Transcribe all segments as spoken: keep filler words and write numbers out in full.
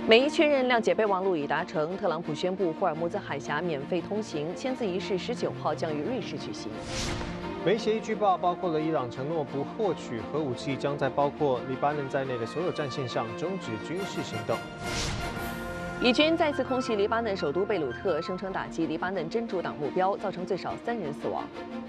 美伊确认谅解备忘录已达成，特朗普宣布霍尔木兹海峡免费通行，签字仪式十九号将于瑞士举行。 美协议据报包括了伊朗承诺不获取核武器，将在包括黎巴嫩在内的所有战线上终止军事行动。 以军再次空袭黎巴嫩首都贝鲁特，声称打击黎巴嫩真主党目标，造成最少三人死亡。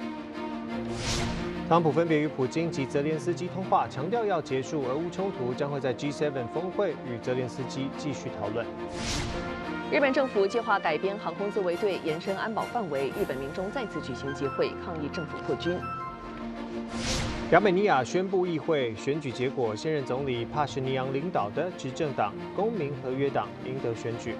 特朗普分别与普京及泽连斯基通话，强调要结束俄乌冲突，将会在 G 七 峰会与泽连斯基继续讨论。 日本政府计划改编航空自卫队，延伸安保范围，日本民众再次举行集会抗议政府扩军。 亚美尼亚宣布议会选举结果，现任总理帕什尼扬领导的执政党公民合约党赢得选举。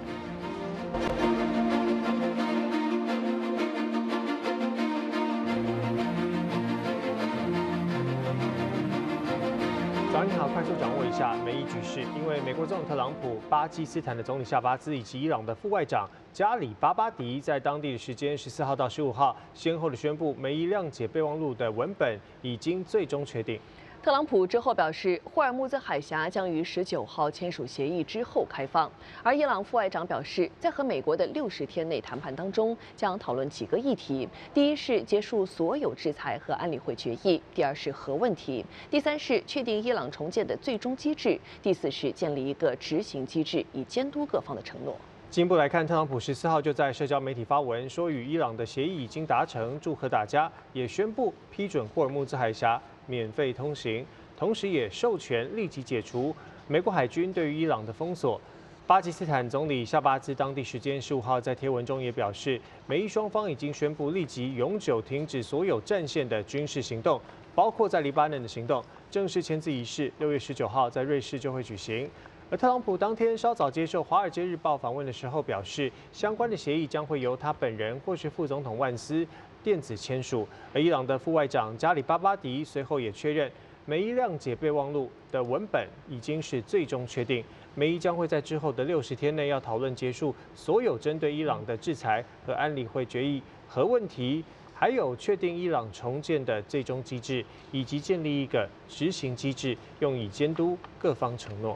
早上你好，快速掌握一下美伊局势。因为美国总统特朗普、巴基斯坦的总理夏巴兹以及伊朗的副外长加里巴巴迪，在当地的时间十四号到十五号，先后的宣布美伊谅解备忘录的文本已经最终确定。 特朗普之后表示，霍尔木兹海峡将于十九号签署协议之后开放。而伊朗副外长表示，在和美国的六十天内谈判当中，将讨论几个议题：第一是结束所有制裁和安理会决议；第二是核问题；第三是确定伊朗重建的最终机制；第四是建立一个执行机制，以监督各方的承诺。 进一步来看，特朗普十四号就在社交媒体发文说，与伊朗的协议已经达成，祝贺大家，也宣布批准霍尔木兹海峡免费通行，同时也授权立即解除美国海军对于伊朗的封锁。巴基斯坦总理夏巴兹当地时间十五号在贴文中也表示，美伊双方已经宣布立即永久停止所有战线的军事行动，包括在黎巴嫩的行动。正式签字仪式六月十九号在瑞士就会举行。而特朗普当天稍早接受《华尔街日报》访问的时候表示，相关的协议将会由他本人或是副总统万斯电子签署。而伊朗的副外长加里巴巴迪随后也确认，美伊谅解备忘录的文本已经是最终确定，美伊将会在之后的六十天内要讨论结束所有针对伊朗的制裁和安理会决议、核问题，还有确定伊朗重建的最终机制，以及建立一个执行机制，用以监督各方承诺。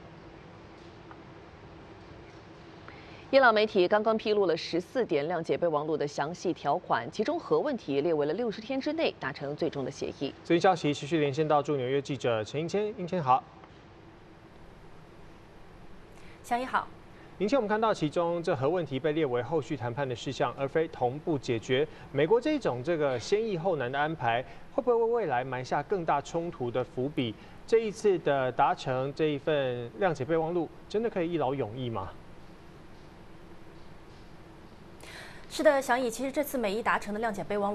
伊朗媒体刚刚披露了十四点谅解备忘录的详细条款，其中核问题列为了六十天之内达成最终的协议。 最新消息持续连线到驻纽约记者陈英谦，英谦好。 小易好。 明天我们看到其中这核问题被列为后续谈判的事项，而非同步解决。美国这种这个先易后难的安排，会不会为未来埋下更大冲突的伏笔？这一次的达成这一份谅解备忘录，真的可以一劳永逸吗？ 是的，小易，其实这次美伊达成的谅解备忘录